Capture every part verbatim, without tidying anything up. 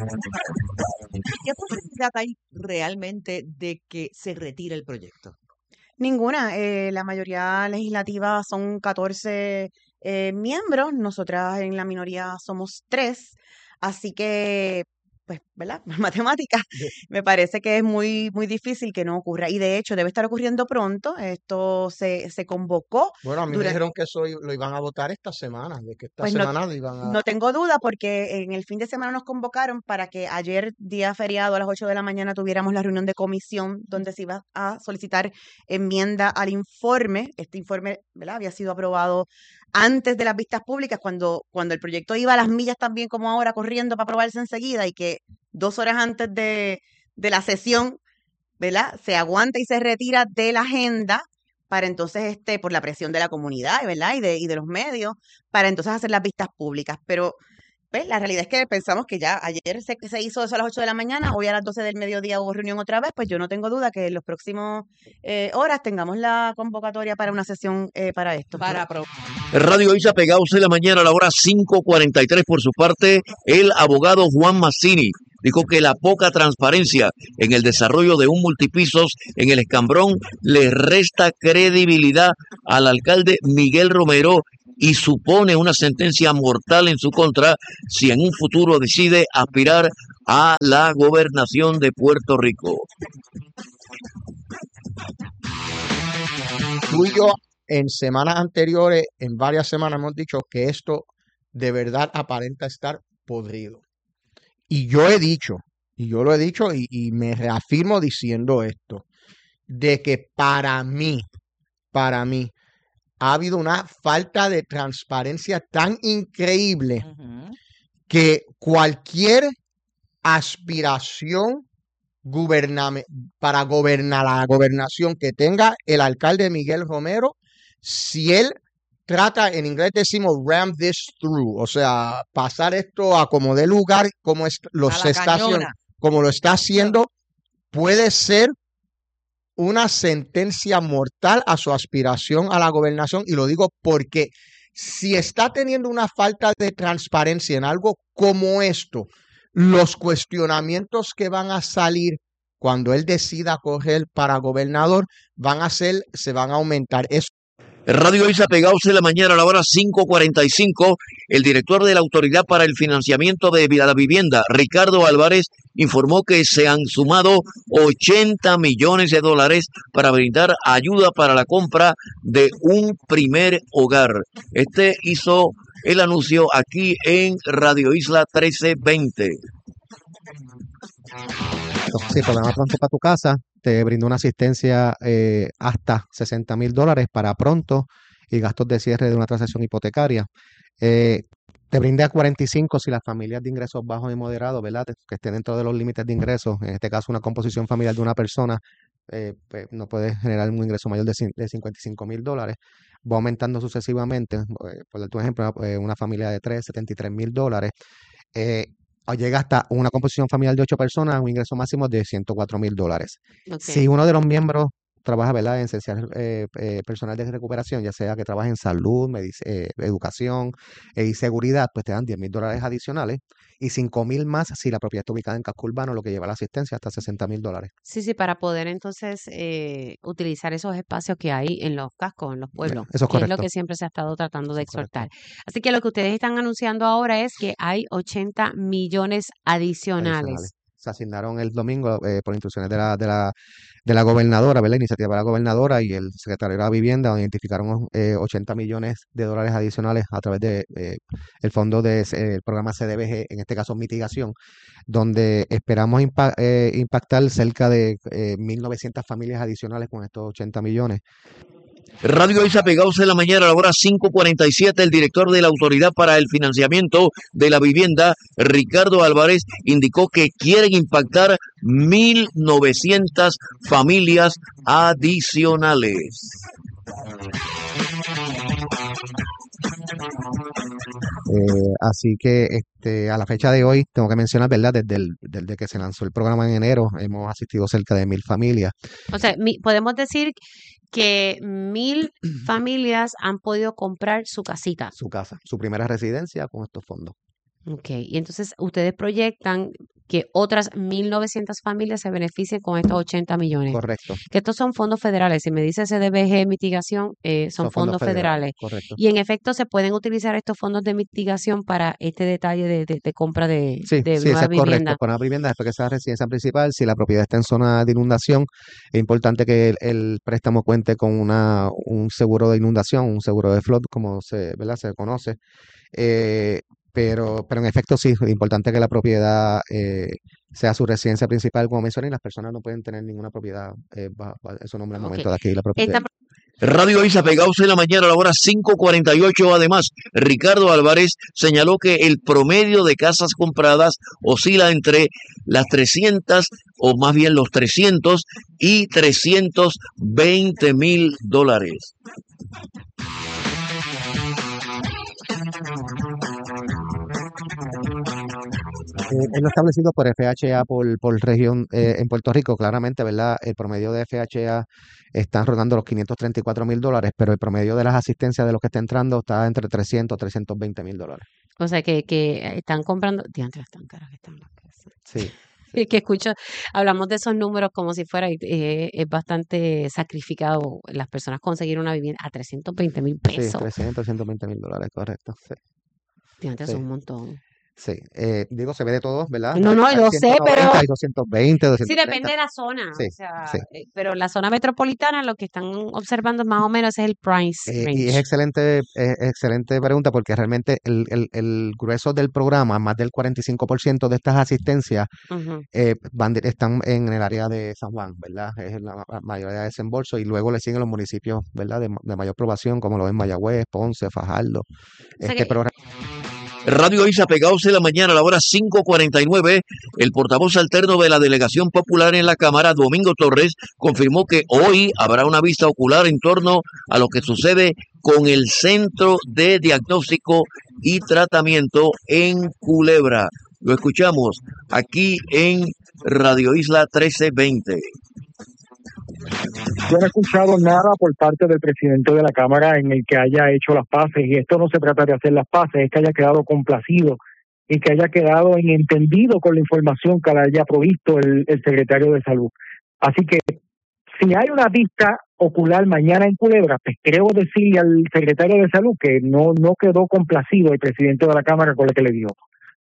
¿Qué posibilidad hay realmente de que se retire el proyecto? Ninguna. Eh, la mayoría legislativa son catorce eh, miembros, nosotras en la minoría somos tres, así que, pues, ¿verdad? Matemáticas, me parece que es muy, muy difícil que no ocurra. Y de hecho, debe estar ocurriendo pronto. Esto se, se convocó Bueno, a mí me durante, dijeron que eso i- lo iban a votar esta semana, de que esta pues no, semana lo iban a... no tengo duda porque en el fin de semana nos convocaron para que ayer, día feriado, a las ocho de la mañana, tuviéramos la reunión de comisión donde se iba a solicitar enmienda al informe. Este informe, ¿verdad?, había sido aprobado antes de las vistas públicas, cuando, cuando el proyecto iba a las millas también como ahora, corriendo para aprobarse enseguida y que dos horas antes de, de la sesión, ¿verdad?, se aguanta y se retira de la agenda para entonces, este, por la presión de la comunidad, ¿verdad?, y de, y de los medios, para entonces hacer las vistas públicas. Pero pues, la realidad es que pensamos que ya ayer se, se hizo eso a las ocho de la mañana, hoy a las doce del mediodía hubo reunión otra vez, pues yo no tengo duda que en los próximos eh, horas tengamos la convocatoria para una sesión eh, para esto. Para aprobar. Radio Isa Pegados de la mañana a la hora cinco cuarenta y tres. Por su parte, el abogado Juan Mazzini dijo que la poca transparencia en el desarrollo de un multipisos en el Escambrón le resta credibilidad al alcalde Miguel Romero y supone una sentencia mortal en su contra si en un futuro decide aspirar a la gobernación de Puerto Rico. Tú y yo en semanas anteriores, en varias semanas hemos dicho que esto de verdad aparenta estar podrido. Y yo he dicho, y yo lo he dicho y, y me reafirmo diciendo esto, de que para mí, para mí, ha habido una falta de transparencia tan increíble Ujú. que cualquier aspiración gubername- para gobernar la gobernación que tenga el alcalde Miguel Romero, si él trata, en inglés decimos ram this through, o sea, pasar esto a como dé lugar, como es- lo A se la está haciendo, cañona. como lo está haciendo, puede ser una sentencia mortal a su aspiración a la gobernación. Y lo digo porque si está teniendo una falta de transparencia en algo como esto, los cuestionamientos que van a salir cuando él decida correr para gobernador van a ser, se van a aumentar. Eso Radio Isa Pegados de la mañana a la hora cinco cuarenta y cinco. El director de la Autoridad para el Financiamiento de la Vivienda, Ricardo Álvarez, informó que se han sumado ochenta millones de dólares para brindar ayuda para la compra de un primer hogar. Este hizo el anuncio aquí en Radio Isla trece veinte. Sí, programa Pronto para tu casa te brinda una asistencia eh, hasta sesenta mil dólares para pronto y gastos de cierre de una transacción hipotecaria. Eh, te brinda cuarenta y cinco si las familias de ingresos bajos y moderados, ¿verdad?, que estén dentro de los límites de ingresos, en este caso una composición familiar de una persona, eh, pues, no puede generar un ingreso mayor de, cin- de cincuenta y cinco mil dólares. Va aumentando sucesivamente. Eh, por darte un ejemplo, eh, una familia de tres, setenta y tres mil dólares. Eh, o llega hasta una composición familiar de ocho personas, un ingreso máximo de ciento cuatro mil dólares. Si Ok. uno de los miembros trabaja, ¿verdad?, en esencial eh, eh, personal de recuperación, ya sea que trabaje en salud, medic- eh, educación eh, y seguridad, pues te dan diez mil dólares adicionales y cinco mil más si la propiedad está ubicada en casco urbano, lo que lleva la asistencia hasta sesenta mil dólares. Sí, sí, para poder entonces eh, utilizar esos espacios que hay en los cascos, en los pueblos, Eso es que es lo correcto. que siempre se ha estado tratando de Eso es correcto. exhortar. Así que lo que ustedes están anunciando ahora es que hay ochenta millones adicionales. Adicionales. Se asignaron el domingo eh, por instrucciones de la, de la, de la gobernadora, ¿verdad? Iniciativa de la gobernadora y el secretario de la Vivienda, donde identificaron eh, ochenta millones de dólares adicionales a través de eh, el fondo del programa C D B G, en este caso mitigación, donde esperamos impa- eh, impactar cerca de eh, mil novecientas familias adicionales con estos ochenta millones. Radio Isa Pegados de la mañana a la hora cinco cuarenta y siete. El director de la Autoridad para el Financiamiento de la Vivienda, Ricardo Álvarez, indicó que quieren impactar mil novecientas familias adicionales. Eh, así que este, a la fecha de hoy, tengo que mencionar, ¿verdad? Desde, el, desde que se lanzó el programa en enero, hemos asistido cerca de mil familias. O sea, mi- podemos decir que mil familias han podido comprar su casita. Su casa, su primera residencia con estos fondos. Ok, y entonces ustedes proyectan que otras mil novecientas familias se beneficien con estos ochenta millones. Correcto. Que estos son fondos federales. Si me dice C D B G mitigación, eh, son, Son fondos, fondos federales, federales. correcto. Y en efecto se pueden utilizar estos fondos de mitigación para este detalle de, de, de compra de, Sí, de sí, eso nuevas es correcto. viviendas. Con una vivienda, después que sea residencia principal, si la propiedad está en zona de inundación, es importante que el, el préstamo cuente con una, un seguro de inundación, un seguro de flood, como se, ¿verdad? Se conoce. Eh, pero, pero en efecto sí, es importante que la propiedad eh, sea su residencia principal, como mencioné, y las personas no pueden tener ninguna propiedad eh, bajo, bajo su nombre al Ok. momento de adquirir la propiedad. Esta Radio Isa pegados en la mañana a la hora cinco cuarenta y ocho. Además, Ricardo Álvarez señaló que el promedio de casas compradas oscila entre las trescientas o más bien los trescientos y trescientos veinte mil dólares. Eh, es lo establecido por F H A por, por región eh, en Puerto Rico, claramente, ¿verdad? El promedio de F H A están rondando los quinientos treinta y cuatro mil dólares, pero el promedio de las asistencias de los que está entrando está entre trescientos, trescientos veinte mil dólares. O sea, que, que están comprando, diantres, tan caras que están las casas. Sí. Es que escucho, hablamos de esos números como si fuera, eh, es bastante sacrificado las personas conseguir una vivienda a trescientos veinte mil Sí, pesos. trescientos, trescientos veinte mil dólares, correcto. Sí, Diantres, sí. es un montón. Sí. Eh, digo, se ve de todo, ¿verdad? No, Hay, no, hay yo sé, ciento noventa, pero hay doscientos veinte, sí doscientos depende treinta. de la zona. Sí, O sea, sí. eh, pero la zona metropolitana, lo que están observando más o menos es el price Eh, y es range. excelente, es excelente pregunta porque realmente el, el, el grueso del programa, más del cuarenta y cinco por ciento de estas asistencias Ujú. eh, van de- están en el área de San Juan, ¿verdad? Es la, ma- mayoría de desembolso y luego le siguen los municipios, ¿verdad? De, ma- de mayor población, como lo ven Mayagüez, Ponce, Fajardo. O sea Este que programa, Radio Isa pegados en la mañana a la hora cinco cuarenta y nueve. El portavoz alterno de la Delegación Popular en la Cámara, Domingo Torres, confirmó que hoy habrá una vista ocular en torno a lo que sucede con el Centro de Diagnóstico y Tratamiento en Culebra. Lo escuchamos aquí en Radio Isla trece veinte. Yo no he escuchado nada por parte del presidente de la Cámara en el que haya hecho las paces, y esto no se trata de hacer las paces, es que haya quedado complacido y que haya quedado en entendido con la información que le haya provisto el, el secretario de Salud. Así que si hay una vista ocular mañana en Culebra, pues creo decirle al secretario de Salud que no, no quedó complacido el presidente de la Cámara con lo que le dio.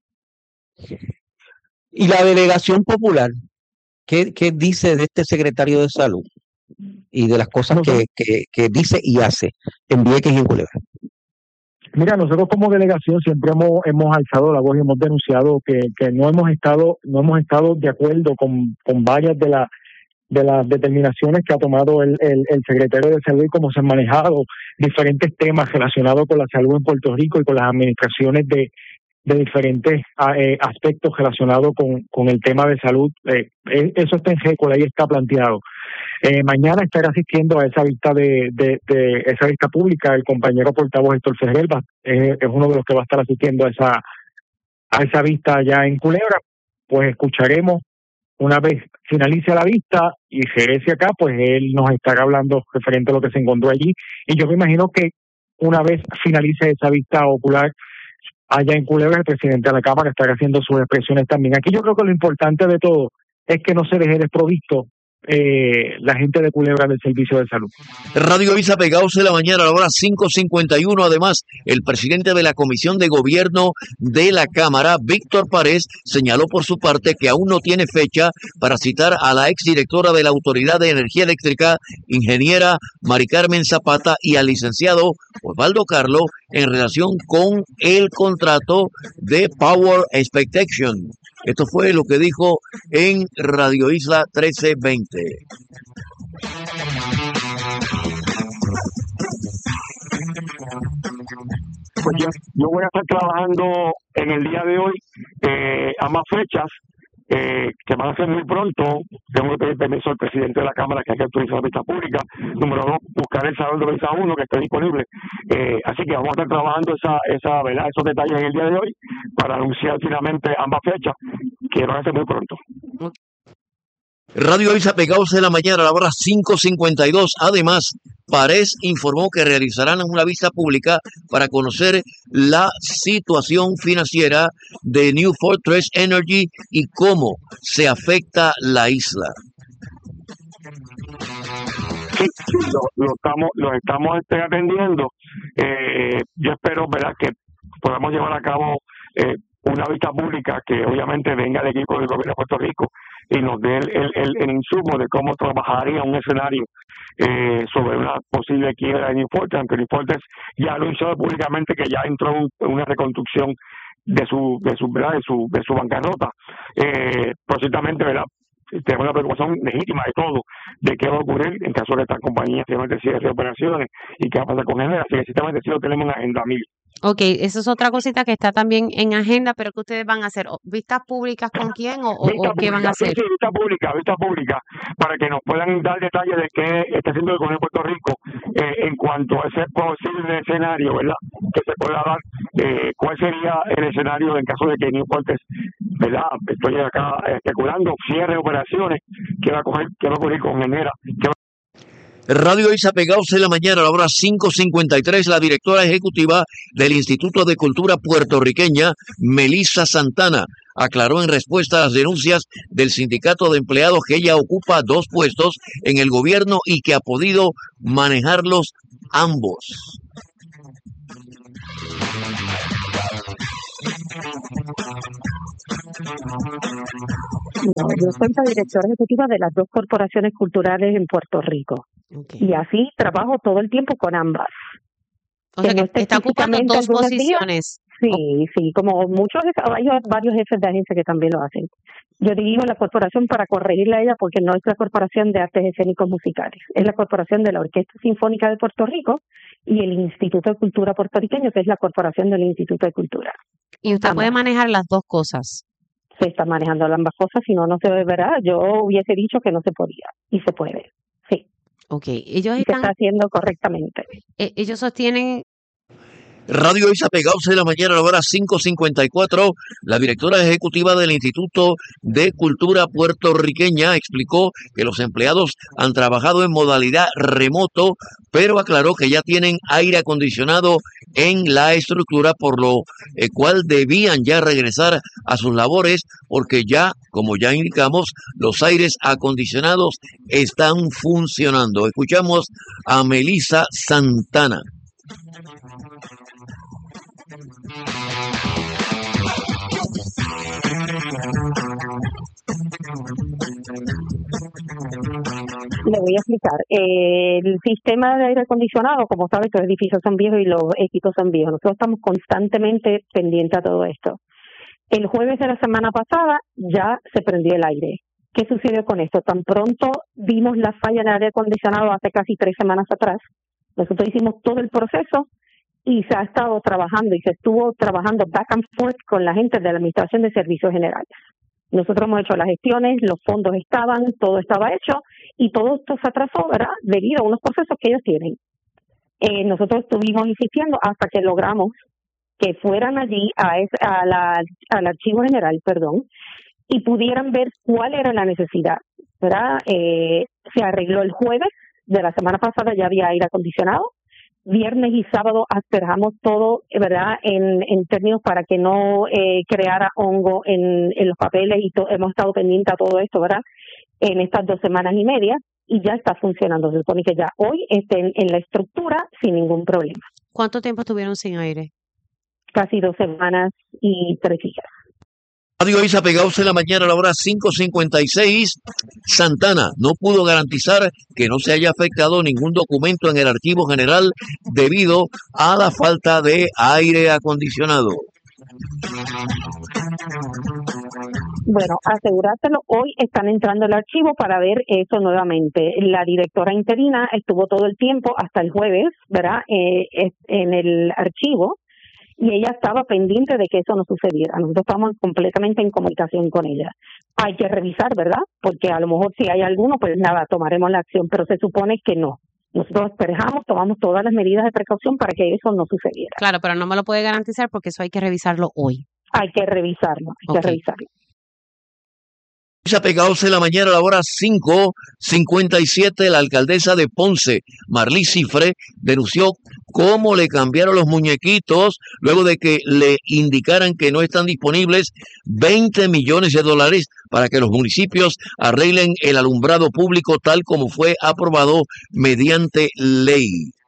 Y la delegación popular, ¿qué, qué dice de este secretario de salud y de las cosas que, que, que dice y hace en Vieques y en Culebra? Mira, nosotros como delegación siempre hemos hemos alzado la voz y hemos denunciado que, que no hemos estado no hemos estado de acuerdo con, con varias de las de las determinaciones que ha tomado el, el, el secretario de Salud y cómo se han manejado diferentes temas relacionados con la salud en Puerto Rico y con las administraciones de de diferentes eh, aspectos relacionados con, con el tema de salud. Eh, eso está en récord, ahí está planteado. Eh, mañana estará asistiendo a esa vista de, de, de esa vista pública el compañero portavoz Héctor Ferrer, eh, es uno de los que va a estar asistiendo a esa a esa vista allá en Culebra. Pues escucharemos una vez finalice la vista y regrese acá, pues él nos estará hablando referente a lo que se encontró allí, y yo me imagino que una vez finalice esa vista ocular allá en Culebra, el presidente de la Cámara estará haciendo sus expresiones también. Aquí yo creo que lo importante de todo es que no se deje desprovisto eh, la gente de Culebra del servicio de salud. Radio Isa pegados en la mañana a la hora cinco cincuenta y uno. Además, el presidente de la Comisión de Gobierno de la Cámara, Víctor Párez, señaló por su parte que aún no tiene fecha para citar a la exdirectora de la Autoridad de Energía Eléctrica, ingeniera Mari Carmen Zapata, y al licenciado Osvaldo Carlo en relación con el contrato de Power Expectation. Esto fue lo que dijo en Radio Isla trece veinte. Pues yo, yo voy a estar trabajando en el día de hoy eh, a más fechas eh, que van a ser muy pronto. Tengo que pedir permiso al presidente de la Cámara que hay que autorizar la vista pública. Número dos, buscar el salón de mesa uno que esté disponible. Eh, así que vamos a estar trabajando esa, esa, ¿verdad? esos detalles en el día de hoy para anunciar finalmente ambas fechas que van a ser muy pronto. Radio Isa pegados en la mañana a la hora cinco cincuenta y dos. Además, Párez informó que realizarán una vista pública para conocer la situación financiera de New Fortress Energy y cómo se afecta la isla. Sí, sí, lo, lo estamos lo estamos este, atendiendo. Eh, yo espero, verdad, que podamos llevar a cabo eh, una vista pública que obviamente venga del equipo del gobierno de Puerto Rico y nos dé el, el, el, el insumo de cómo trabajaría un escenario eh, sobre una posible quiebra de New Fortress, aunque New Fortress ya lo hizo públicamente que ya entró en un, una reconstrucción de su de su verdad de su de su bancarrota. Eh, pues ciertamente, verdad, tenemos una preocupación legítima de todo, de qué va a ocurrir en caso de que estas compañías ciertamente cierren operaciones y qué va a pasar con Genera. Así que ciertamente sí lo tenemos en la agenda mil. Ok, eso es otra cosita que está también en agenda, pero que ustedes van a hacer, ¿O ¿vistas públicas con quién o, o, Vista o qué van pública, a sí, hacer? sí, vista pública, vista pública, para que nos puedan dar detalles de qué está haciendo el gobierno de Puerto Rico eh, en cuanto a ese posible escenario, ¿verdad? Que se pueda dar, eh, cuál sería el escenario en caso de que New Fortress, ¿verdad? Estoy acá especulando, cierre operaciones, qué va a coger, qué va a ocurrir con Genera, qué va Radio Isa Pegados en la mañana, a la hora cinco cincuenta y tres, la directora ejecutiva del Instituto de Cultura Puertorriqueña, Melissa Santana, aclaró en respuesta a las denuncias del sindicato de empleados que ella ocupa dos puestos en el gobierno y que ha podido manejarlos ambos. No, yo soy la directora ejecutiva de las dos corporaciones culturales en Puerto Rico. Okay. Y así trabajo todo el tiempo con ambas. O sea que no está ocupando específicamente dos algunos días. posiciones. Sí, sí, como muchos, hay varios jefes de agencia que también lo hacen. Yo dirijo la corporación para corregirla a ella porque no es la Corporación de Artes Escénicos Musicales, es la corporación de la Orquesta Sinfónica de Puerto Rico y el Instituto de Cultura Puertorriqueño, que es la corporación del Instituto de Cultura. Y usted Ambas. puede manejar las dos cosas. Se está manejando ambas cosas, si no, no se verá. Yo hubiese dicho que no se podía, y se puede, sí. Ok, ellos Y se están, está haciendo correctamente. eh, ellos sostienen, Radio Isa Pegados en la mañana, a la hora cinco cincuenta y cuatro, la directora ejecutiva del Instituto de Cultura Puertorriqueña explicó que los empleados han trabajado en modalidad remoto, pero aclaró que ya tienen aire acondicionado en la estructura, por lo eh, cual debían ya regresar a sus labores, porque ya, como ya indicamos, los aires acondicionados están funcionando. Escuchamos a Melissa Santana. Le voy a explicar. Eh, el sistema de aire acondicionado, como sabes, los edificios son viejos y los equipos son viejos. Nosotros estamos constantemente pendientes a todo esto. El jueves de la semana pasada ya se prendió el aire. ¿Qué sucedió con esto? Tan pronto vimos la falla en el aire acondicionado hace casi tres semanas atrás. Nosotros hicimos todo el proceso y se ha estado trabajando y se estuvo trabajando back and forth con la gente de la Administración de Servicios Generales. Nosotros hemos hecho las gestiones, los fondos estaban, todo estaba hecho y todo esto se atrasó, ¿verdad? Debido a unos procesos que ellos tienen. Eh, nosotros estuvimos insistiendo hasta que logramos que fueran allí a ese, a la, al archivo general, perdón, y pudieran ver cuál era la necesidad, ¿verdad? Eh, se arregló el jueves de la semana pasada, ya había aire acondicionado. Viernes y sábado asperjamos todo, ¿verdad? En, en términos para que no eh, creara hongo en, en los papeles y to- hemos estado pendientes a todo esto, ¿verdad? En estas dos semanas y media y ya está funcionando. Se supone que ya hoy estén en la estructura sin ningún problema. ¿cuánto tiempo estuvieron sin aire? Casi dos semanas y tres días. Radio Isa Pegados en la mañana, a la hora cinco cincuenta y seis. Santana no pudo garantizar que no se haya afectado ningún documento en el archivo general debido a la falta de aire acondicionado. Bueno, asegurártelo, hoy están entrando al archivo para ver eso nuevamente. La directora interina estuvo todo el tiempo hasta el jueves, ¿verdad? Eh, es- en el archivo y ella estaba pendiente de que eso no sucediera. Nosotros estamos completamente en comunicación con ella. Hay que revisar, ¿verdad? Porque a lo mejor si hay alguno, pues nada, tomaremos la acción, pero se supone que no. Nosotros esperamos, tomamos todas las medidas de precaución para que eso no sucediera. Claro, pero no me lo puede garantizar porque eso hay que revisarlo hoy. Hay que revisarlo, hay Ok. que revisarlo. Pegados en la mañana a la hora cinco cincuenta y siete, la alcaldesa de Ponce, Marlí Cifre, denunció cómo le cambiaron los muñequitos luego de que le indicaran que no están disponibles veinte millones de dólares para que los municipios arreglen el alumbrado público tal como fue aprobado mediante ley.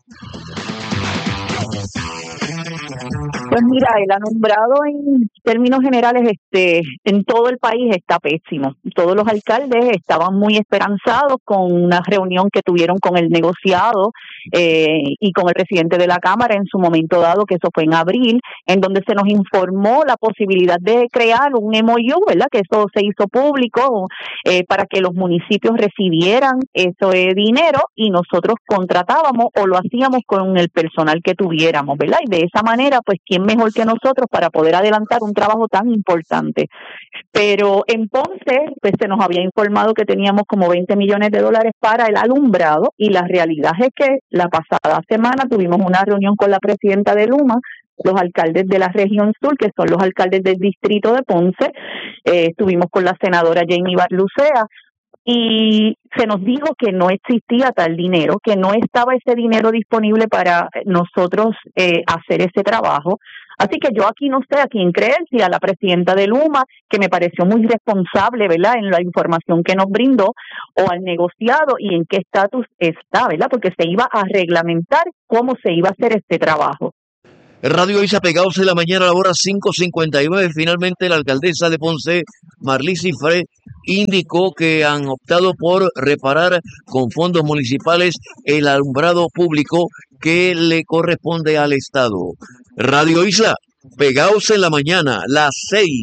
Pues mira, el alumbrado en términos generales este, en todo el país está pésimo. Todos los alcaldes estaban muy esperanzados con una reunión que tuvieron con el negociado eh, y con el presidente de la Cámara en su momento dado, que eso fue en abril, en donde se nos informó la posibilidad de crear un M O U, ¿verdad? Que eso se hizo público eh, para que los municipios recibieran ese dinero y nosotros contratábamos o lo hacíamos con el personal que tuviéramos, ¿verdad? Y de esa manera, pues, ¿quién mejor que nosotros para poder adelantar un trabajo tan importante? Pero en Ponce, pues se nos había informado que teníamos como veinte millones de dólares para el alumbrado y la realidad es que la pasada semana tuvimos una reunión con la presidenta de Luma, los alcaldes de la región sur, que son los alcaldes del distrito de Ponce, eh, estuvimos con la senadora Jamie Barlucea, y se nos dijo que no existía tal dinero, que no estaba ese dinero disponible para nosotros eh, hacer ese trabajo. Así que yo aquí no sé a quién creer, si a la presidenta de Luma, que me pareció muy responsable, ¿verdad?, en la información que nos brindó, o al negociado y en qué estatus está, ¿verdad?, porque se iba a reglamentar cómo se iba a hacer este trabajo. Radio Isa Pegados en la mañana a la hora cinco cincuenta y nueve. Finalmente, la alcaldesa de Ponce, Marlí Cifre, indicó que han optado por reparar con fondos municipales el alumbrado público que le corresponde al Estado. Radio Isla, Pegados en la mañana, las seis.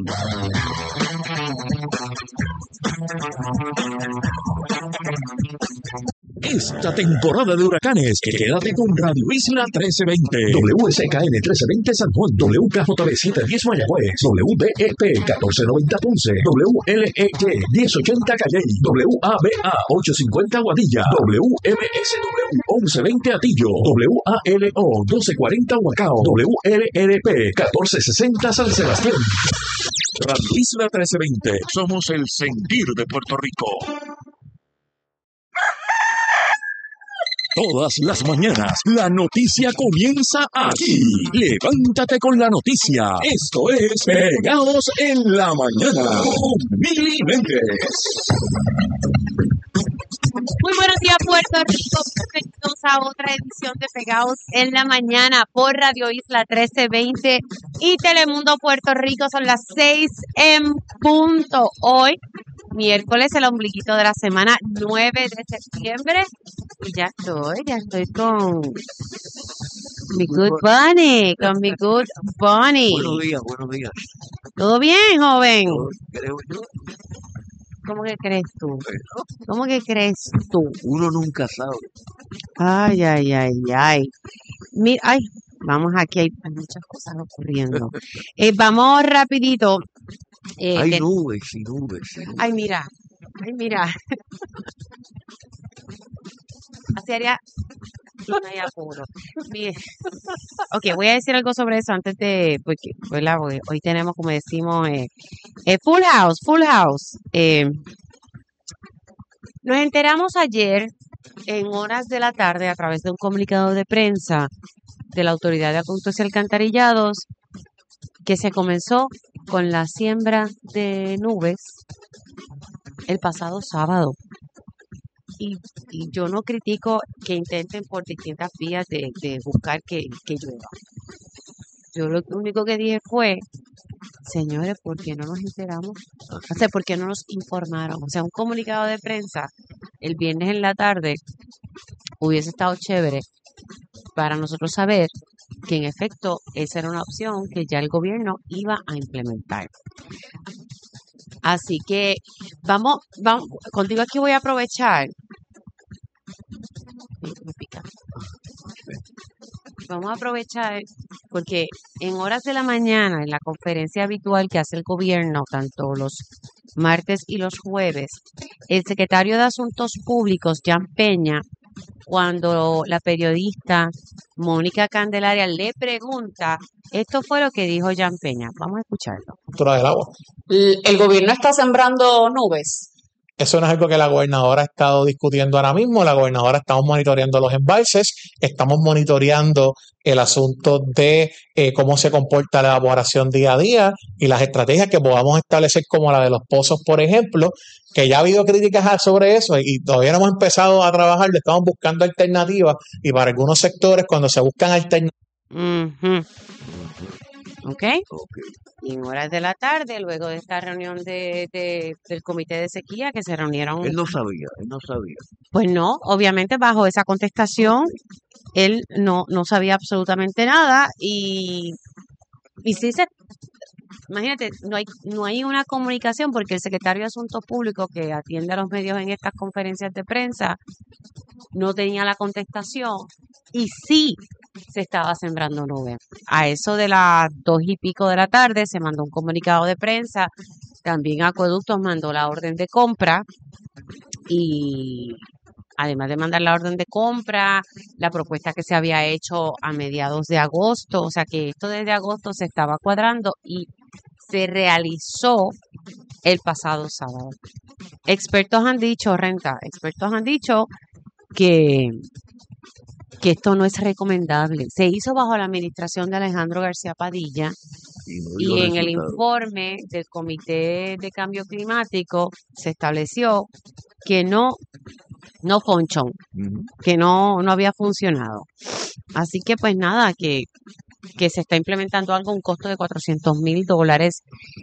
Esta temporada de huracanes, quédate con Radio Isla trece veinte, W S K N trece veinte San Juan, W K J B setecientos diez Mayagüez, W D E P catorce noventa Ponce, W L E Y diez ochenta Calley, W A B A ochocientos cincuenta Guadilla, W M S W once veinte Atillo, W A L O doce cuarenta Huacao, W L R P catorce sesenta San Sebastián. Radio Isla trece veinte, somos el sentir de Puerto Rico. Todas las mañanas, la noticia comienza aquí. Levántate con la noticia. Esto es Pegados en la Mañana con Mili Méndez. Muy buenos días, Puerto Rico. Bienvenidos a otra edición de Pegados en la Mañana por Radio Isla trece veinte y Telemundo Puerto Rico. Son las seis en punto. Hoy, miércoles, el ombliguito de la semana, nueve de septiembre. Y ya estoy, ya estoy con mi Good Bunny, con mi Good Bunny. Buenos días, buenos días. ¿Todo bien, joven? Creo yo. ¿Cómo que crees tú? ¿Cómo que crees tú? Uno nunca sabe. Ay, ay, ay, ay. Mira, ay, vamos aquí, hay, hay muchas cosas ocurriendo. Eh, vamos rapidito. Eh, hay de... nubes y nubes, y nubes. Ay, mira, ay, mira. Así haría Luna y Apolo. Bien. Ok, voy a decir algo sobre eso antes de, porque, ¿verdad? Porque hoy tenemos, como decimos, eh, eh, Full House, Full House. Eh, nos enteramos ayer, en horas de la tarde, a través de un comunicado de prensa de la Autoridad de Acueductos y Alcantarillados, que se comenzó con la siembra de nubes el pasado sábado. Y, y yo no critico que intenten por distintas vías de, de buscar que, que llueva. Yo lo único que dije fue, señores, ¿por qué no nos enteramos? O sea, ¿por qué no nos informaron? O sea, un comunicado de prensa el viernes en la tarde hubiese estado chévere para nosotros saber que en efecto esa era una opción que ya el gobierno iba a implementar. Así que vamos, vamos, contigo aquí voy a aprovechar. Me pica. Vamos a aprovechar porque en horas de la mañana, en la conferencia habitual que hace el gobierno, tanto los martes y los jueves, el secretario de Asuntos Públicos, Jan Peña, cuando la periodista Mónica Candelaria le pregunta, esto fue lo que dijo Jan Peña. Vamos a escucharlo. Cultura del agua. El el gobierno está sembrando nubes. Eso no es algo que la gobernadora ha estado discutiendo ahora mismo. La gobernadora estamos monitoreando los embalses, estamos monitoreando el asunto de eh, cómo se comporta la evaporación día a día y las estrategias que podamos establecer, como la de los pozos, por ejemplo, que ya ha habido críticas a- sobre eso y todavía no hemos empezado a trabajar, le estamos buscando alternativas y para algunos sectores, cuando se buscan alternativas. Ujú. ¿Ok? Y en horas de la tarde, luego de esta reunión de, de- del comité de sequía que se reunieron, Él no sabía, él no sabía. pues no, obviamente bajo esa contestación, él no, no sabía absolutamente nada y, y sí se, imagínate, no hay, no hay una comunicación porque el secretario de Asuntos Públicos que atiende a los medios en estas conferencias de prensa no tenía la contestación y sí se estaba sembrando nubes. A eso de las dos y pico de la tarde se mandó un comunicado de prensa, también Acueductos mandó la orden de compra y además de mandar la orden de compra, la propuesta que se había hecho a mediados de agosto, o sea que esto desde agosto se estaba cuadrando y se realizó el pasado sábado. Expertos han dicho, Renta, expertos han dicho que, que esto no es recomendable. Se hizo bajo la administración de Alejandro García Padilla Y no y dio en el resultado. informe del Comité de Cambio Climático se estableció que no, no function, Ujú. que no, no había funcionado. Así que pues nada, que, que se está implementando algo a un costo de cuatrocientos mil dólares.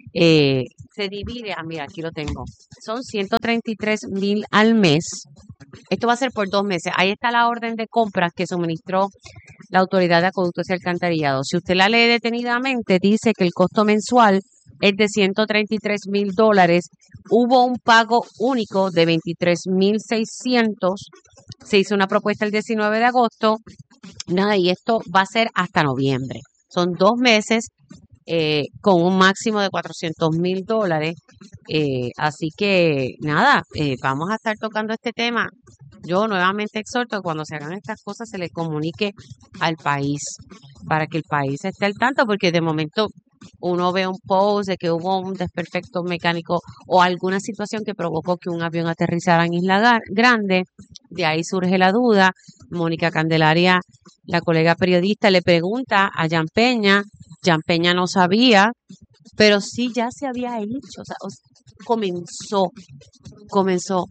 Eh, se divide, ah, mira, aquí lo tengo. Son ciento treinta y tres mil al mes. Esto va a ser por dos meses. Ahí está la orden de compras que suministró la Autoridad de Acueductos y Alcantarillado. Si usted la lee detenidamente, dice que el costo mensual es de ciento treinta y tres mil dólares. Hubo un pago único de veintitrés mil seiscientos. Se hizo una propuesta el diecinueve de agosto. Nada, y esto va a ser hasta noviembre. Son dos meses eh, con un máximo de cuatrocientos mil dólares. Eh, así que nada, eh, vamos a estar tocando este tema. Yo nuevamente exhorto que cuando se hagan estas cosas se le comunique al país para que el país esté al tanto, porque de momento uno ve un post de que hubo un desperfecto mecánico o alguna situación que provocó que un avión aterrizara en Isla Ga- Grande. De ahí surge la duda. Mónica Candelaria, la colega periodista, le pregunta a Jan Peña. Jan Peña no sabía, pero sí ya se había hecho. O sea, o sea, comenzó, comenzó.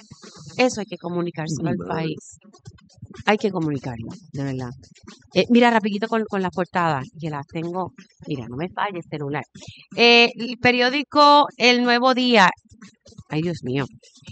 Eso hay que comunicárselo al país. Hay que comunicarlo, de verdad. Eh, mira, rapidito con, con las portadas, que las tengo. Mira, no me falle el celular. Eh, el periódico El Nuevo Día. Ay, Dios mío.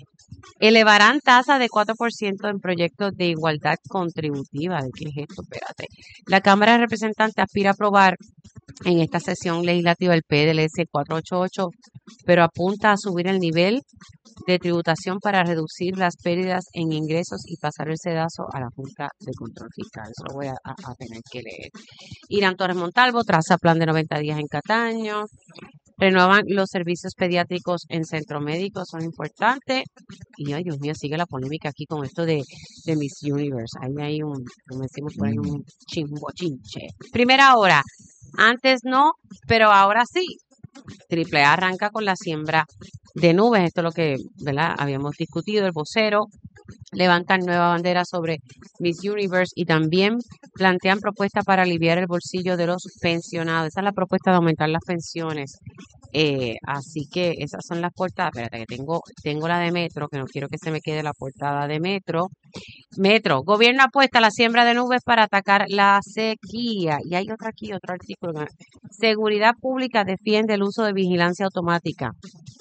Elevarán tasa de cuatro por ciento en proyectos de igualdad contributiva. ¿De qué es esto? Espérate. La Cámara de Representantes aspira a aprobar en esta sesión legislativa el P D L S cuatrocientos ochenta y ocho, pero apunta a subir el nivel de tributación para reducir las pérdidas en ingresos y pasar el sedazo a la Junta de Control Fiscal. Eso lo voy a, a- a tener que leer. Irán Torres Montalvo traza plan de noventa días en Cataño. Renuevan los servicios pediátricos en centro médico, son importantes. Y ay, Dios mío, sigue la polémica aquí con esto de, de Miss Universe. Ahí hay un, como decimos por ahí, un chimbochinche. Primera hora. Antes no, pero ahora sí. Triple A arranca con la siembra de nubes. Esto es lo que, ¿verdad?, habíamos discutido. El vocero levantan nueva bandera sobre Miss Universe y también plantean propuestas para aliviar el bolsillo de los pensionados. Esa es la propuesta de aumentar las pensiones. Eh, así que esas son las portadas. Espérate, que tengo, tengo la de Metro, que no quiero que se me quede la portada de Metro. Metro, gobierno apuesta a la siembra de nubes para atacar la sequía. Y hay otro aquí, otro artículo. Seguridad Pública defiende el uso de vigilancia automática.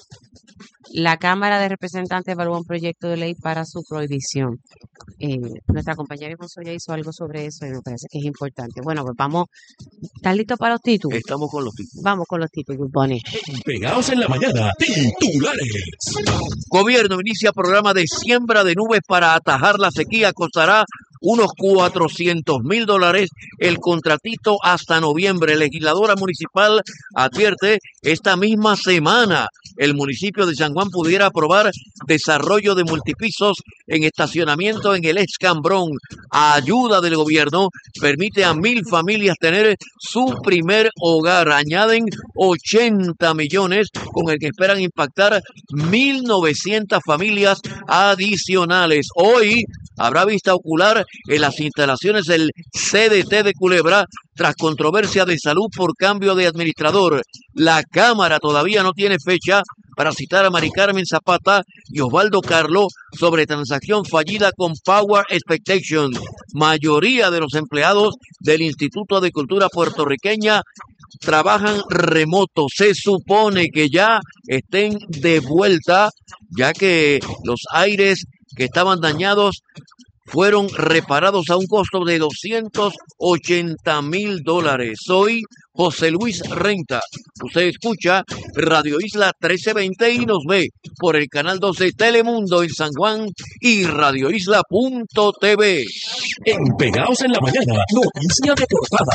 La Cámara de Representantes evalúa un proyecto de ley para su prohibición. Eh, nuestra compañera Monsoya hizo algo sobre eso y me parece que es importante. Bueno, pues vamos. ¿Estás listo para los títulos? Estamos con los títulos. Vamos con los títulos, Bonnie. Pegados en la mañana, titulares. Gobierno inicia programa de siembra de nubes para atajar la sequía. Costará unos cuatrocientos mil dólares el contratito hasta noviembre. Legisladora municipal advierte esta misma semana el municipio de San Juan pudiera aprobar desarrollo de multipisos en estacionamiento en el Escambrón. Ayuda del gobierno permite a mil familias tener su primer hogar. Añaden ochenta millones con el que esperan impactar mil novecientas familias adicionales. Hoy habrá vista ocular en las instalaciones del C D T de Culebra tras controversia de salud por cambio de administrador. La Cámara todavía no tiene fecha para citar a Mari Carmen Zapata y Osvaldo Carlo sobre transacción fallida con Power Expectation. Mayoría de los empleados del Instituto de Cultura puertorriqueña trabajan remoto. Se supone que ya estén de vuelta, ya que los aires que estaban dañados fueron reparados a un costo de doscientos ochenta mil dólares. Soy José Luis Renta. Usted escucha Radio Isla trece veinte y nos ve por el canal doce Telemundo en San Juan y radio isla punto t v. En Pegados en la Mañana, noticia de portada.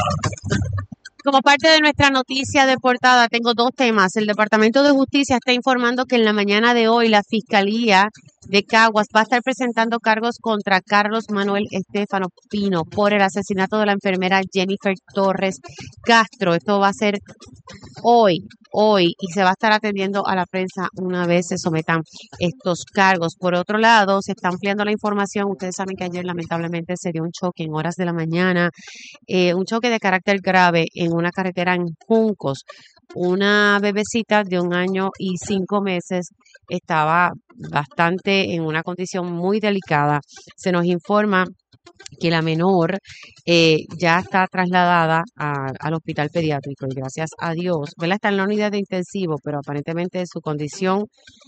Como parte de nuestra noticia de portada, tengo dos temas. El Departamento de Justicia está informando que en la mañana de hoy la Fiscalía de Caguas va a estar presentando cargos contra Carlos Manuel Estefano Pino por el asesinato de la enfermera Jennifer Torres Castro. Esto va a ser hoy, hoy, y se va a estar atendiendo a la prensa una vez se sometan estos cargos. Por otro lado, se está ampliando la información. Ustedes saben que ayer lamentablemente se dio un choque en horas de la mañana, eh, un choque de carácter grave en una carretera en Juncos. Una bebecita de un año y cinco meses estaba bastante en una condición muy delicada. Se nos informa que la menor eh, ya está trasladada a- al hospital pediátrico y gracias a Dios, ¿verdad? Está en la unidad de intensivo, pero aparentemente su condición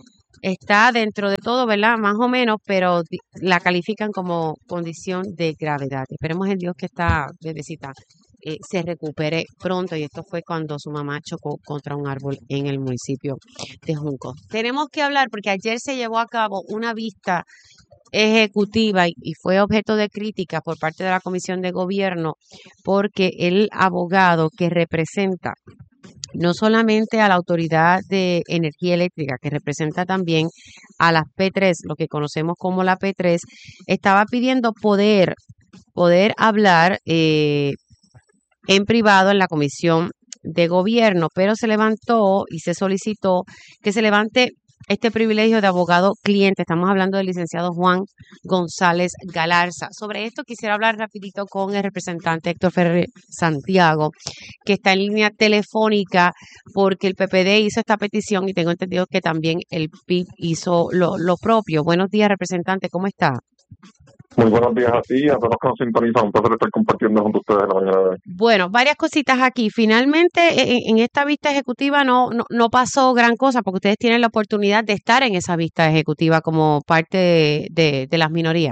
está dentro de todo, ¿verdad? Más o menos, pero di- la califican como condición de gravedad. Esperemos en Dios que esta bebecita eh, se recupere pronto, y esto fue cuando su mamá chocó contra un árbol en el municipio de Junco. Tenemos que hablar porque ayer se llevó a cabo una vista ejecutiva y, y fue objeto de crítica por parte de la Comisión de Gobierno porque el abogado que representa no solamente a la Autoridad de Energía Eléctrica, que representa también a las P tres, lo que conocemos como la P tres, estaba pidiendo poder, poder hablar eh, en privado en la Comisión de Gobierno, pero se levantó y se solicitó que se levante este privilegio de abogado cliente. Estamos hablando del licenciado Juan González Galarza. Sobre esto quisiera hablar rapidito con el representante Héctor Ferrer Santiago, que está en línea telefónica porque el P P D hizo esta petición y tengo entendido que también el P I B hizo lo, lo propio. Buenos días, representante, ¿cómo está? Muy buenos días a ti y a todos los que nos sintonizan. Un placer estar compartiendo junto a ustedes en la mañana de hoy. Bueno, varias cositas aquí. Finalmente, en, en esta vista ejecutiva no, no, no pasó gran cosa porque ustedes tienen la oportunidad de estar en esa vista ejecutiva como parte de, de, de las minorías.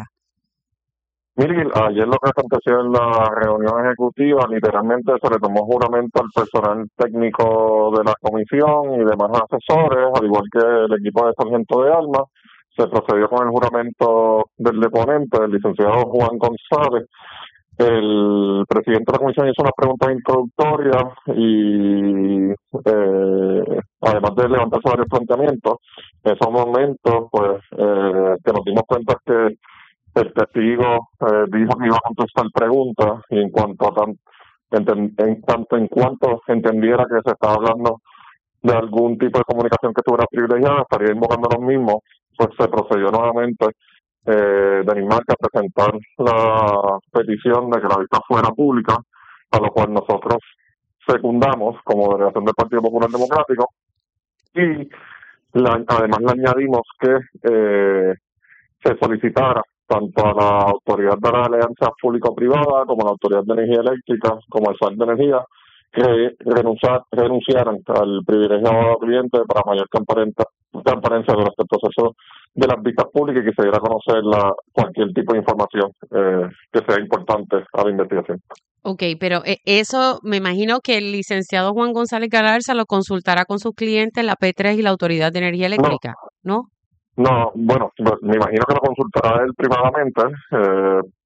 Mire, ayer lo que aconteció en la reunión ejecutiva, literalmente se le tomó juramento al personal técnico de la comisión y demás asesores, al igual que el equipo de sargento de armas. Se procedió con el juramento del deponente, el licenciado Juan González. El presidente de la comisión hizo unas preguntas introductorias y eh, además de levantarse varios planteamientos, en esos momentos pues eh, que nos dimos cuenta que el testigo eh, dijo que iba a contestar preguntas y en cuanto a tan, en, en tanto en cuanto entendiera que se estaba hablando de algún tipo de comunicación que estuviera privilegiada, estaría invocando los mismos, pues se procedió nuevamente eh, de mi marca a presentar la petición de que la vista fuera pública, a lo cual nosotros secundamos como delegación del Partido Popular Democrático y la, además le añadimos que eh, se solicitara tanto a la Autoridad de la Alianza Público-Privada como a la Autoridad de Energía Eléctrica como al S A C de Energía que renunciar, renunciaran al privilegio al cliente para mayor transparencia, transparencia durante el proceso de las vistas públicas y que se diera a conocer la, cualquier tipo de información eh, que sea importante a la investigación. Ok, pero eh, eso me imagino que el licenciado Juan González Galarza lo consultará con sus clientes, la P tres y la Autoridad de Energía Eléctrica, ¿no? No, bueno, me imagino que lo consultará él privadamente, eh,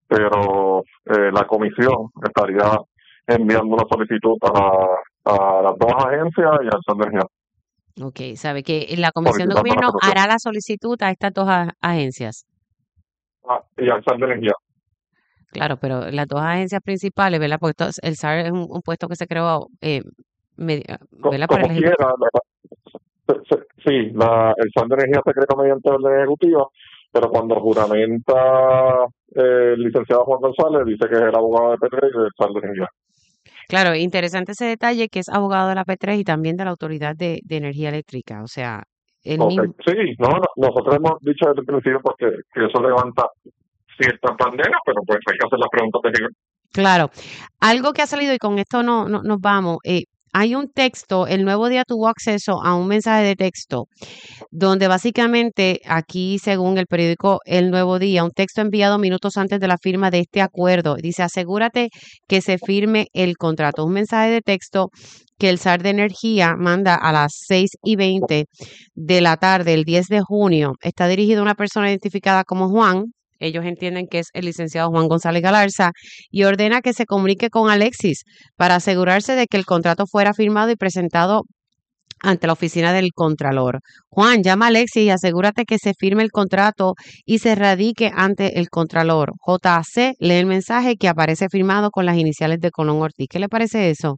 pero eh, la comisión estaría enviando una solicitud a, a las dos agencias y al Sol de Energía. Ok, sabe que la Comisión de Solicitando la Gobierno aprobación. hará la solicitud a estas dos a- agencias. Ah, y al Sol de Energía. Claro, pero las dos agencias principales, ¿verdad? Porque esto es- el S A R es un, un puesto que se creó, eh, medi- Co- ¿verdad? Por el Como Ejecutivo. quiera, la- se- se- sí, la, el Sol de Energía se crea mediante orden ejecutiva, pero cuando juramenta eh, el licenciado Juan González, dice que es el abogado de P tres y del Sol de Energía. Claro, interesante ese detalle que es abogado de la P tres y también de la Autoridad de, de Energía Eléctrica. O sea, el Ok, mismo. sí, no, no, nosotros hemos dicho desde el principio porque que eso levanta ciertas banderas, pero pues hay que hacer las preguntas de rigor. Claro, algo que ha salido y con esto no, no nos vamos. Eh, hay un texto, el Nuevo Día tuvo acceso a un mensaje de texto donde básicamente aquí, según el periódico El Nuevo Día, un texto enviado minutos antes de la firma de este acuerdo, dice, asegúrate que se firme el contrato. Un mensaje de texto que el S A R de Energía manda a las seis y veinte de la tarde, el diez de junio. Está dirigido a una persona identificada como Juan. Ellos entienden que es el licenciado Juan González Galarza y ordena que se comunique con Alexis para asegurarse de que el contrato fuera firmado y presentado ante la oficina del Contralor. Juan, llama a Alexis y asegúrate que se firme el contrato y se radique ante el Contralor. J C lee el mensaje que aparece firmado con las iniciales de Colón Ortiz. ¿Qué le parece eso?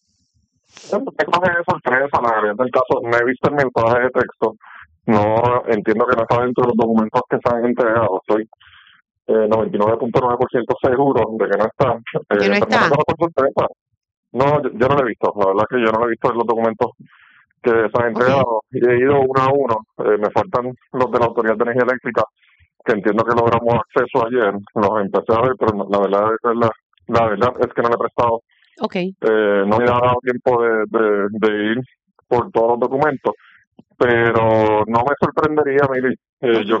Me coge de sorpresa, la realidad del caso, no he visto el mensaje de texto, no entiendo que no está dentro de los documentos que se han entregado, estoy eh, noventa y nueve punto nueve por ciento seguro de que no está. Eh, ¿Que no pero me está? coge por sorpresa. No, yo, yo no lo he visto, la verdad que yo no lo he visto en los documentos que se han entregado y he ido uno a uno, eh, me faltan los de la Autoridad de Energía Eléctrica, que entiendo que logramos acceso ayer, los empecé a ver, pero no- la verdad es la, la verdad es que no le he prestado, Ok. eh, no me ha dado tiempo de, de, de ir por todos los documentos, pero no me sorprendería, Mili, eh, yo